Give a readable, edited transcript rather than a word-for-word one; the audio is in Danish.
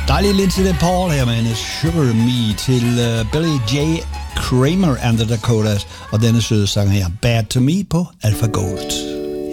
Dejlig Lindsay Paul her med en Sugar Me til Billy J. Kramer and the Dakotas, og denne søde sang her, Bad to Me på Alpha Gold.